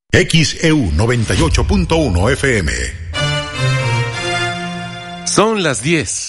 XEU 98.1 FM. Son las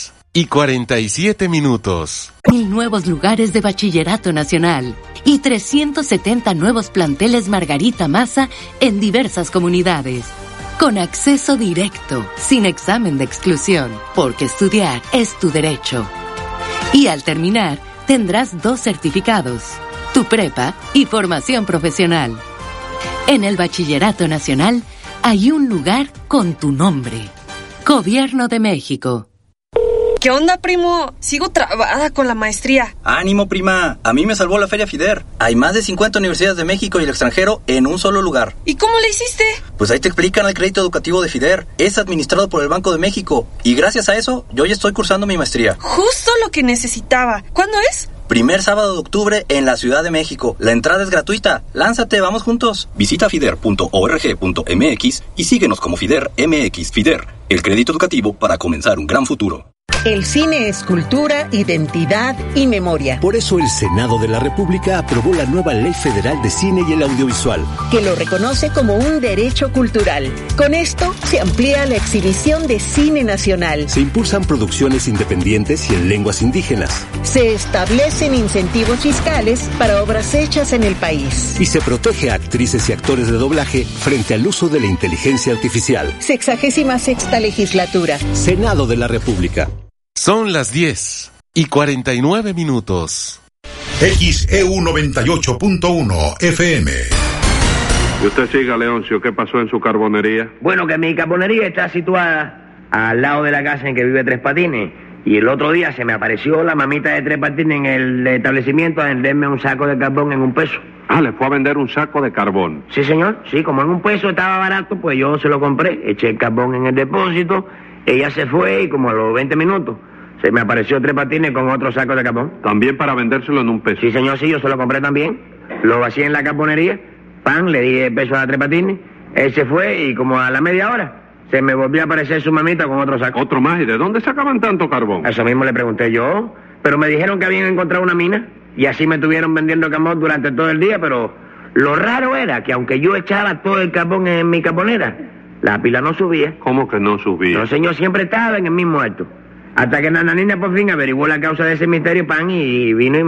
10:47. 1000 nuevos lugares de bachillerato nacional y 370 nuevos planteles Margarita Massa en diversas comunidades. Con acceso directo, sin examen de exclusión, porque estudiar es tu derecho. Y al terminar, tendrás 2 certificados, tu prepa y formación profesional. En el Bachillerato Nacional hay un lugar con tu nombre. Gobierno de México. ¿Qué onda, primo? Sigo trabada con la maestría. ¡Ánimo, prima! A mí me salvó la Feria FIDER. Hay más de 50 universidades de México y el extranjero en un solo lugar. ¿Y cómo le hiciste? Pues ahí te explican el crédito educativo de FIDER. Es administrado por el Banco de México. Y gracias a eso, yo ya estoy cursando mi maestría. Justo lo que necesitaba. ¿Cuándo es? Primer sábado de octubre en la Ciudad de México. La entrada es gratuita. Lánzate, vamos juntos. Visita fider.org.mx y síguenos como FIDER MX. FIDER, el crédito educativo para comenzar un gran futuro. El cine es cultura, identidad y memoria. Por eso el Senado de la República aprobó la nueva Ley Federal de Cine y el Audiovisual, que lo reconoce como un derecho cultural. Con esto se amplía la exhibición de cine nacional. Se impulsan producciones independientes y en lenguas indígenas. Se establecen incentivos fiscales para obras hechas en el país. Y se protege a actrices y actores de doblaje frente al uso de la inteligencia artificial. 66ª legislatura. Senado de la República. Son las 10:49. XEU 98.1 FM. Y usted siga, Leoncio, ¿qué pasó en su carbonería? Bueno, que mi carbonería está situada al lado de la casa en que vive Tres Patines. Y el otro día se me apareció la mamita de Tres Patines en el establecimiento a venderme un saco de carbón en $1. Ah, le fue a vender un saco de carbón. Sí, señor. Sí, como en $1 estaba barato, pues yo se lo compré. Eché el carbón en el depósito. Ella se fue y como a los 20 minutos se me apareció Tres Patines con otro saco de carbón. ¿También para vendérselo en $1? Sí, señor, sí, yo se lo compré también. Lo vacié en la carbonería, le di el peso a Tres Patines. Él se fue y como a la media hora se me volvió a aparecer su mamita con otro saco. ¿Otro más? ¿Y de dónde sacaban tanto carbón? Eso mismo le pregunté yo, pero me dijeron que habían encontrado una mina y así me estuvieron vendiendo carbón durante todo el día, pero lo raro era que aunque yo echaba todo el carbón en mi carbonera, la pila no subía. ¿Cómo que no subía? No, señor, siempre estaba en el mismo alto. Hasta que Nananina por fin averiguó la causa de ese misterio, y vino y